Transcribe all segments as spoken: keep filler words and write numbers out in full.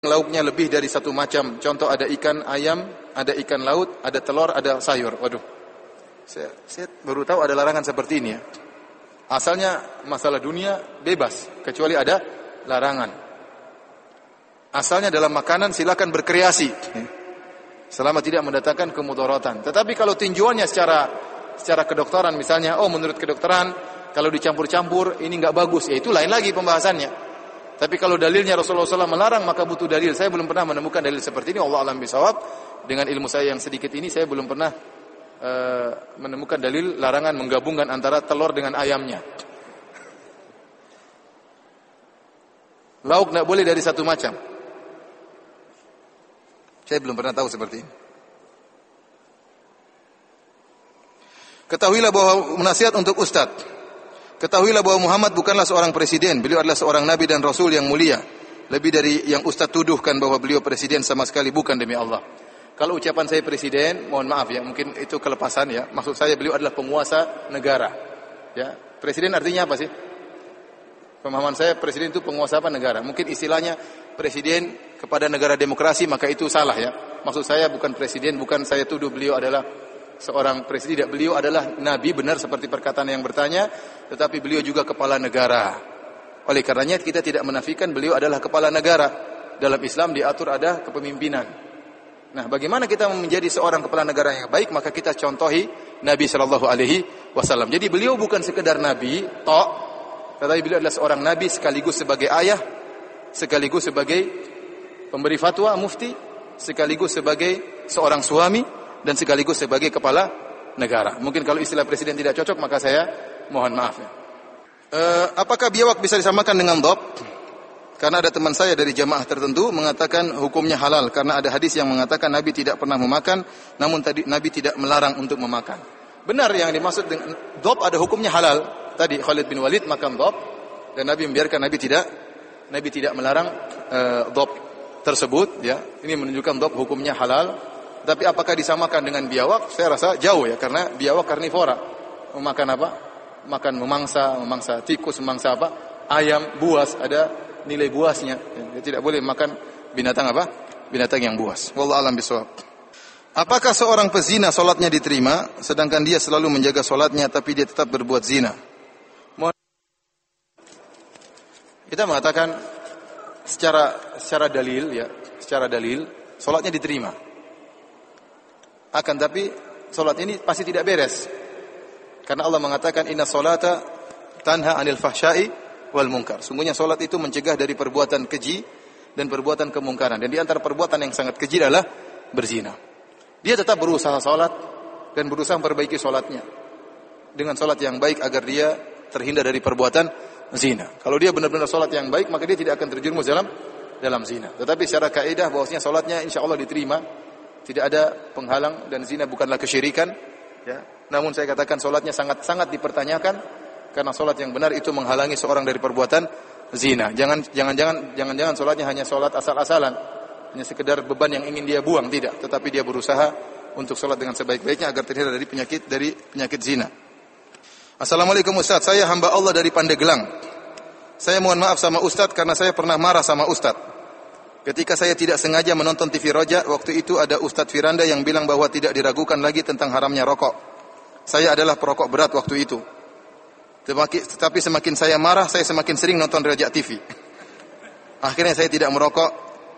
lauknya lebih dari satu macam. Contoh ada ikan ayam, ada ikan laut, ada telur, ada sayur. Waduh, saya, saya baru tahu ada larangan seperti ini ya. Asalnya masalah dunia bebas, kecuali ada larangan. Asalnya dalam makanan silakan berkreasi, selama tidak mendatangkan kemudaratan. Tetapi kalau tinjauannya secara secara kedokteran misalnya, oh menurut kedokteran kalau dicampur-campur ini nggak bagus, ya itu lain lagi pembahasannya. Tapi kalau dalilnya Rasulullah shallallahu alaihi wasallam melarang, maka butuh dalil. Saya belum pernah menemukan dalil seperti ini. Allah alam bisawab. Dengan ilmu saya yang sedikit ini, saya belum pernah uh, menemukan dalil larangan menggabungkan antara telur dengan ayamnya. Lauk tidak boleh dari satu macam. Saya belum pernah tahu seperti ini. Ketahuilah bahwa nasihat untuk ustadz. Ketahuilah bahwa Muhammad bukanlah seorang presiden. Beliau adalah seorang nabi dan rasul yang mulia. Lebih dari yang ustaz tuduhkan bahwa beliau presiden, sama sekali bukan, demi Allah. Kalau ucapan saya presiden, mohon maaf ya, mungkin itu kelepasan ya. Maksud saya beliau adalah penguasa negara. Ya, presiden artinya apa sih? Pemahaman saya presiden itu penguasa apa negara. Mungkin istilahnya presiden kepada negara demokrasi, maka itu salah ya. Maksud saya bukan presiden, bukan saya tuduh beliau adalah seorang presiden. Beliau adalah nabi, benar seperti perkataan yang bertanya, tetapi beliau juga kepala negara. Oleh karenanya kita tidak menafikan beliau adalah kepala negara. Dalam Islam diatur ada kepemimpinan. Nah, bagaimana kita menjadi seorang kepala negara yang baik? Maka kita contohi Nabi sallallahu alaihi wasallam. Jadi beliau bukan sekedar nabi tok, tetapi beliau adalah seorang nabi sekaligus sebagai ayah, sekaligus sebagai pemberi fatwa, mufti, sekaligus sebagai seorang suami, dan sekaligus sebagai kepala negara. Mungkin kalau istilah presiden tidak cocok, maka saya mohon maaf ya. E, apakah biawak bisa disamakan dengan dhab? Karena ada teman saya dari jamaah tertentu mengatakan hukumnya halal, karena ada hadis yang mengatakan Nabi tidak pernah memakan, namun tadi Nabi tidak melarang untuk memakan. Benar, yang dimaksud dengan dhab ada hukumnya halal. Tadi Khalid bin Walid makan dhab dan Nabi membiarkan, Nabi tidak Nabi tidak melarang e, dhab tersebut ya. Ini menunjukkan dhab hukumnya halal. Tapi apakah disamakan dengan biawak? Saya rasa jauh ya, karena biawak karnivora. Memakan apa? Makan memangsa, memangsa tikus, memangsa apa? Ayam, buas, ada nilai buasnya. Dia tidak boleh makan binatang apa? Binatang yang buas. Wallahu a'lam bishawab. Apakah seorang pezina salatnya diterima, sedangkan dia selalu menjaga salatnya tapi dia tetap berbuat zina? Mohon. Kita mengatakan secara secara dalil ya, secara dalil salatnya diterima. Akan tapi solat ini pasti tidak beres. Karena Allah mengatakan inna solata tanha anil fahsyai wal munkar. Sungguhnya solat itu mencegah dari perbuatan keji dan perbuatan kemungkaran. Dan di antara perbuatan yang sangat keji adalah berzina. Dia tetap berusaha solat dan berusaha memperbaiki solatnya dengan solat yang baik agar dia terhindar dari perbuatan zina. Kalau dia benar-benar solat yang baik, maka dia tidak akan terjerumus dalam dalam zina. Tetapi secara kaidah bahwasanya solatnya insya Allah diterima. Tidak ada penghalang dan zina bukanlah kesyirikan ya. Namun saya katakan solatnya sangat-sangat dipertanyakan, karena solat yang benar itu menghalangi seorang dari perbuatan zina. Jangan jangan-jangan jangan-jangan solatnya hanya solat asal-asalan, hanya sekedar beban yang ingin dia buang, tidak, tetapi dia berusaha untuk solat dengan sebaik-baiknya agar terhindar dari penyakit dari penyakit zina. Assalamualaikum Ustaz, saya hamba Allah dari Pandeglang. Saya mohon maaf sama Ustaz karena saya pernah marah sama Ustaz. Ketika saya tidak sengaja menonton T V Roja, waktu itu ada Ustadz Firanda yang bilang bahwa tidak diragukan lagi tentang haramnya rokok. Saya adalah perokok berat waktu itu. Tetapi semakin saya marah, saya semakin sering nonton Roja T V. Akhirnya saya tidak merokok.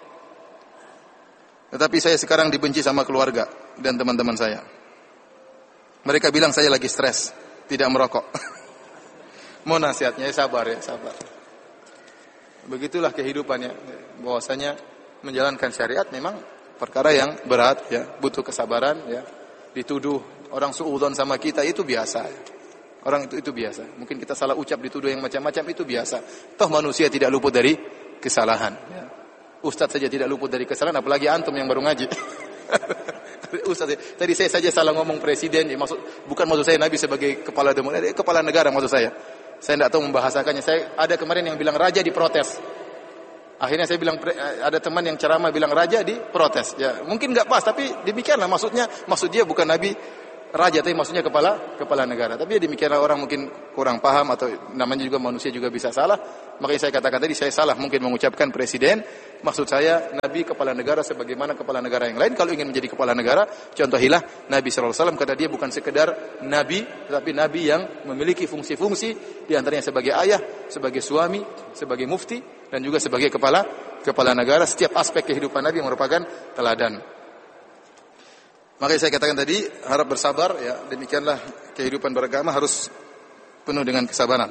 Tetapi saya sekarang dibenci sama keluarga dan teman-teman saya. Mereka bilang saya lagi stres, tidak merokok. Mohon nasihatnya, ya sabar ya, sabar. Begitulah kehidupannya, bahwasanya menjalankan syariat memang perkara yang berat ya, butuh kesabaran ya. Dituduh orang suudzon sama kita itu biasa ya. Orang itu itu biasa. Mungkin kita salah ucap, dituduh yang macam-macam, itu biasa. Toh manusia tidak luput dari kesalahan ya. Ustaz saja tidak luput dari kesalahan, apalagi antum yang baru ngaji. Ustaz, tadi saya saja salah ngomong presiden, ya, maksud bukan maksud saya Nabi sebagai kepala demokrasi, kepala negara maksud saya. Saya tidak tahu membahasakannya. Saya ada kemarin yang bilang raja diprotes. Akhirnya saya bilang, ada teman yang ceramah bilang raja diprotes. Ya, mungkin enggak pas, tapi demikianlah maksudnya. Maksud dia bukan Nabi raja, tapi maksudnya kepala kepala negara. Tapi ya demikianlah orang mungkin kurang paham atau namanya juga manusia juga bisa salah. Makanya saya katakan tadi saya salah mungkin mengucapkan presiden. Maksud saya Nabi kepala negara sebagaimana kepala negara yang lain. Kalau ingin menjadi kepala negara, contohilah Nabi shallallahu alaihi wasallam karena dia bukan sekedar Nabi, tetapi Nabi yang memiliki fungsi-fungsi di antaranya sebagai ayah, sebagai suami, sebagai mufti, dan juga sebagai kepala kepala negara. Setiap aspek kehidupan Nabi merupakan teladan. Makanya saya katakan tadi harap bersabar ya, demikianlah kehidupan beragama harus penuh dengan kesabaran.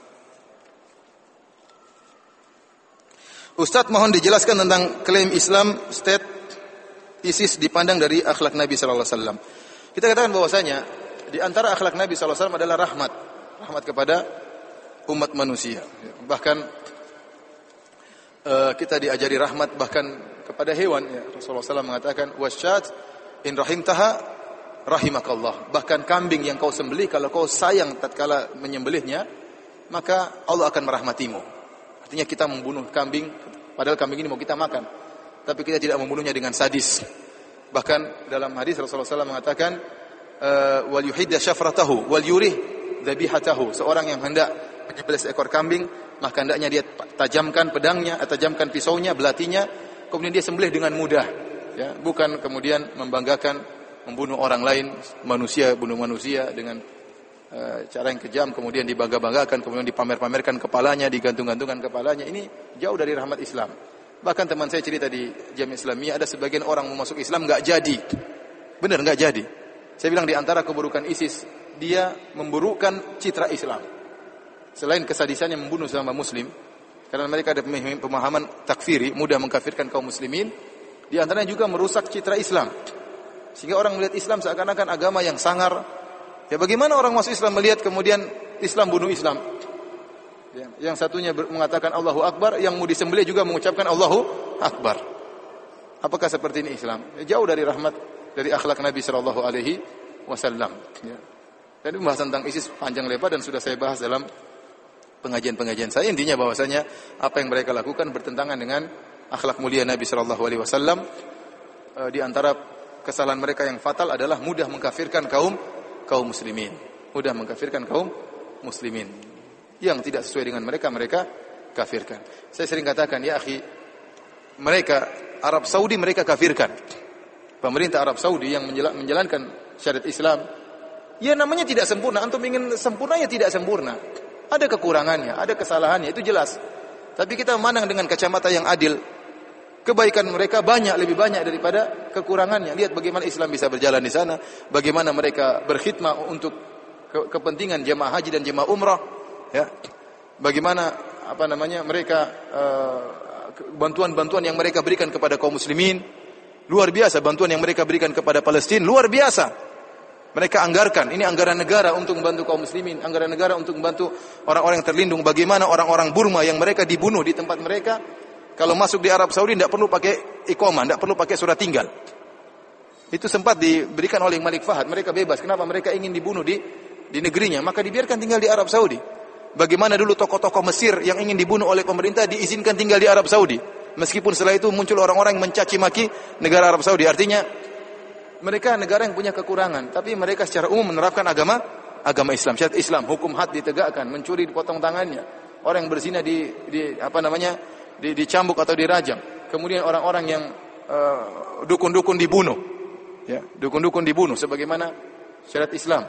Ustaz mohon dijelaskan tentang klaim Islam State ISIS dipandang dari akhlak Nabi sallallahu alaihi wasallam. Kita katakan bahwasanya di antara akhlak Nabi sallallahu alaihi wasallam adalah rahmat, rahmat kepada umat manusia. Bahkan uh, kita diajari rahmat bahkan kepada hewan ya. Rasulullah sallallahu alaihi wasallam mengatakan wasyat in rahimtaha rahimakallah. Bahkan kambing yang kau sembelih kalau kau sayang tatkala menyembelihnya, maka Allah akan merahmatimu. Artinya kita membunuh kambing padahal kambing ini mau kita makan, tapi kita tidak membunuhnya dengan sadis. Bahkan dalam hadis Rasulullah sallallahu alaihi wasallam mengatakan wal yuhidda syafratahu wal yurih dzabihatahu. Seorang yang hendak menyembelih seekor kambing, maka hendaknya dia tajamkan pedangnya, tajamkan pisaunya, belatinya, kemudian dia sembelih dengan mudah. Ya, bukan kemudian membanggakan membunuh orang lain, manusia bunuh manusia dengan uh, cara yang kejam, kemudian dibangga-banggakan, kemudian dipamer-pamerkan kepalanya, digantung-gantungkan kepalanya. Ini jauh dari rahmat Islam. Bahkan teman saya cerita di Jamiah Islamiyah, ada sebagian orang mau masuk Islam enggak jadi. Benar enggak jadi. Saya bilang di antara keburukan ISIS, dia memburukkan citra Islam. Selain kesadisannya membunuh sesama muslim, karena mereka ada pemahaman takfiri, mudah mengkafirkan kaum muslimin. Di antaranya juga merusak citra Islam. Sehingga orang melihat Islam seakan-akan agama yang sangar. Ya bagaimana orang masuk Islam melihat kemudian Islam bunuh Islam? Ya, yang satunya mengatakan Allahu Akbar, yang mau disembelih juga mengucapkan Allahu Akbar. Apakah seperti ini Islam? Ya, jauh dari rahmat, dari akhlak Nabi sallallahu alaihi wasallam. Ya. Dan pembahasan tentang ISIS panjang lebar dan sudah saya bahas dalam pengajian-pengajian saya. Intinya bahwasanya apa yang mereka lakukan bertentangan dengan akhlak mulia Nabi sallallahu alaihi wasallam. E, di antara kesalahan mereka yang fatal adalah mudah mengkafirkan kaum kaum muslimin. Mudah mengkafirkan kaum muslimin. Yang tidak sesuai dengan mereka, mereka kafirkan. Saya sering katakan, ya akhi, mereka Arab Saudi mereka kafirkan. Pemerintah Arab Saudi yang menjalankan syariat Islam, ya namanya tidak sempurna. Antum ingin sempurna ya tidak sempurna. Ada kekurangannya, ada kesalahannya, itu jelas. Tapi kita memandang dengan kacamata yang adil. Kebaikan mereka banyak, lebih banyak daripada kekurangannya. Lihat bagaimana Islam bisa berjalan di sana, bagaimana mereka berkhidmat untuk ke- kepentingan jemaah haji dan jemaah umrah, ya. Bagaimana apa namanya mereka uh, bantuan-bantuan yang mereka berikan kepada kaum muslimin luar biasa, bantuan yang mereka berikan kepada Palestina luar biasa. Mereka anggarkan, ini anggaran negara untuk membantu kaum muslimin, anggaran negara untuk membantu orang-orang yang terlindung. Bagaimana orang-orang Burma yang mereka dibunuh di tempat mereka, kalau masuk di Arab Saudi tidak perlu pakai iqamah, tidak perlu pakai surat tinggal. Itu sempat diberikan oleh Malik Fahad. Mereka bebas. Kenapa? Mereka ingin dibunuh di di negerinya, maka dibiarkan tinggal di Arab Saudi. Bagaimana dulu tokoh-tokoh Mesir yang ingin dibunuh oleh pemerintah diizinkan tinggal di Arab Saudi. Meskipun setelah itu muncul orang-orang yang mencaci maki negara Arab Saudi. Artinya mereka negara yang punya kekurangan, tapi mereka secara umum menerapkan agama agama Islam, syariat Islam, hukum had ditegakkan, mencuri dipotong tangannya, orang yang berzina di, di apa namanya di, dicambuk atau dirajam. Kemudian orang-orang yang uh, dukun-dukun dibunuh, ya, dukun-dukun dibunuh sebagaimana syariat Islam.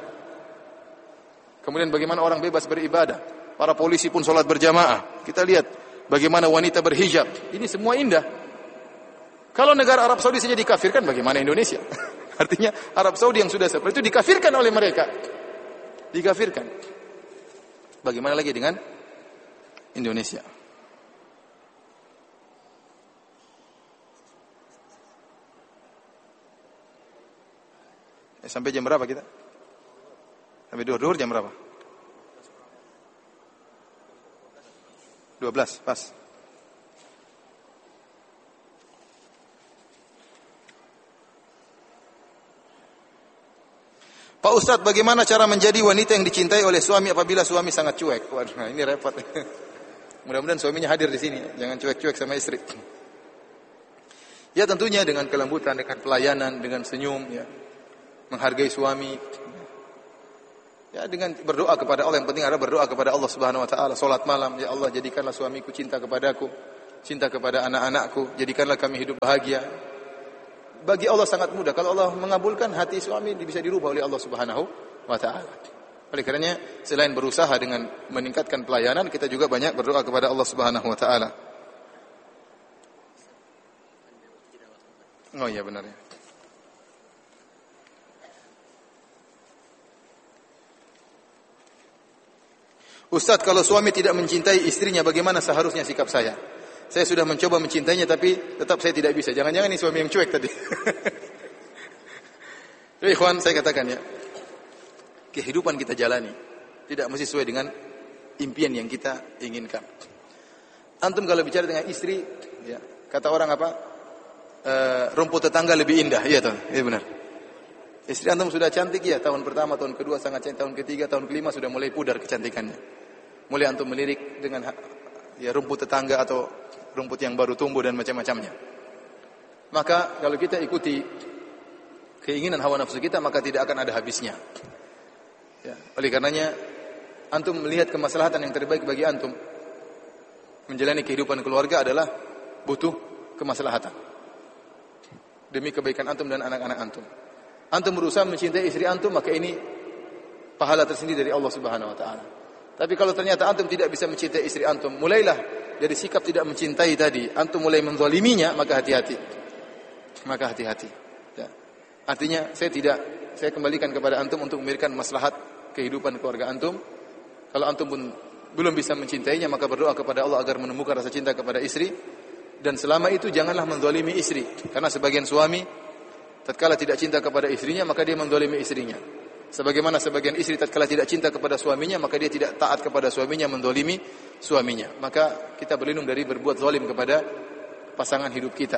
Kemudian bagaimana orang bebas beribadah, para polisi pun sholat berjamaah. Kita lihat bagaimana wanita berhijab. Ini semua indah. Kalau negara Arab Saudi saja dikafirkan, bagaimana Indonesia? Artinya Arab Saudi yang sudah seperti itu dikafirkan oleh mereka. Dikafirkan. Bagaimana lagi dengan Indonesia? Eh, sampai jam berapa kita? Sampai duhur-duhur jam berapa? dua belas, pas. Pak Ustadz, bagaimana cara menjadi wanita yang dicintai oleh suami apabila suami sangat cuek? Waduh, nah ini repot. Mudah-mudahan suaminya hadir di sini, jangan cuek-cuek sama istri. Ya tentunya dengan kelembutan, dengan pelayanan, dengan senyum, ya. Menghargai suami, Ya, dengan berdoa kepada Allah, yang penting adalah berdoa kepada Allah Subhanahu wa taala. Salat malam, ya Allah jadikanlah suamiku cinta kepadaku, cinta kepada anak-anakku, jadikanlah kami hidup bahagia. Bagi Allah sangat mudah. Kalau Allah mengabulkan, hati suami bisa dirubah oleh Allah Subhanahu wa taala. Oleh karenanya selain berusaha dengan meningkatkan pelayanan, kita juga banyak berdoa kepada Allah Subhanahu wa taala. Oh iya benar ya. Ustaz, kalau suami tidak mencintai istrinya, bagaimana seharusnya sikap saya? Saya sudah mencoba mencintainya, tapi tetap saya tidak bisa. Jangan-jangan ini suami yang cuek tadi. Jadi ikhwan, saya katakan ya, kehidupan kita jalani tidak mesti sesuai dengan impian yang kita inginkan. Antum kalau bicara dengan istri, ya, kata orang apa? E, rumput tetangga lebih indah, iya toh? Iya benar. Istri antum sudah cantik ya, tahun pertama, tahun kedua sangat cantik, tahun ketiga, tahun kelima sudah mulai pudar kecantikannya. Mulai antum melirik dengan ya rumput tetangga atau rumput yang baru tumbuh dan macam-macamnya. Maka kalau kita ikuti keinginan hawa nafsu kita, maka tidak akan ada habisnya. Ya, oleh karenanya antum melihat kemaslahatan yang terbaik bagi antum menjalani kehidupan keluarga adalah butuh kemaslahatan demi kebaikan antum dan anak-anak antum. Antum berusaha mencintai istri antum, maka ini pahala tersendiri dari Allah Subhanahu wa taala. Tapi kalau ternyata antum tidak bisa mencintai istri antum, mulailah dari sikap tidak mencintai tadi, antum mulai menzaliminya, maka hati-hati. Maka hati-hati. Ya. Artinya saya tidak, saya kembalikan kepada antum untuk memberikan maslahat kehidupan keluarga antum. Kalau antum pun belum bisa mencintainya, maka berdoa kepada Allah agar menemukan rasa cinta kepada istri. Dan selama itu janganlah menzalimi istri, karena sebagian suami tatkala tidak cinta kepada istrinya, maka dia menzalimi istrinya. Sebagaimana sebagian istri tatkala tidak cinta kepada suaminya, maka dia tidak taat kepada suaminya, mendolimi suaminya. Maka kita berlindung dari berbuat zalim kepada pasangan hidup kita.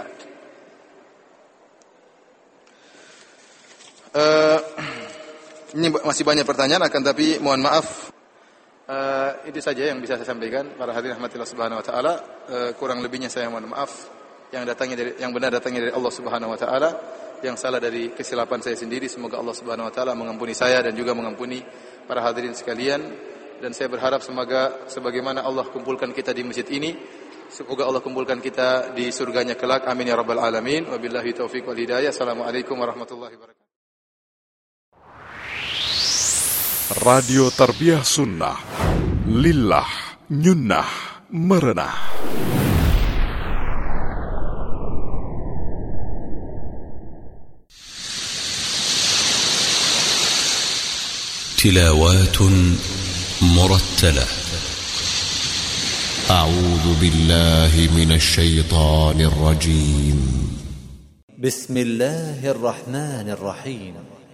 Uh, ini masih banyak pertanyaan, akan tapi mohon maaf. Uh, itu saja yang bisa saya sampaikan. Para hadirin rahmatillah subhanahu wa ta'ala. Uh, kurang lebihnya saya mohon maaf. Yang datangnya dari, yang benar datangnya dari Allah Subhanahu wa taala, yang salah dari kesilapan saya sendiri. Semoga Allah Subhanahu wa taala mengampuni saya dan juga mengampuni para hadirin sekalian. Dan saya berharap semoga sebagaimana Allah kumpulkan kita di masjid ini, semoga Allah kumpulkan kita di surganya kelak. Amin ya rabbal alamin. Wabillahi taufiq wal hidayah. Assalamualaikum warahmatullahi wabarakatuh. Radio Tarbiyah Sunnah, lillah, nyunnah, merenah. تلاوات مرتلة. أعوذ بالله من الشيطان الرجيم. بسم الله الرحمن الرحيم.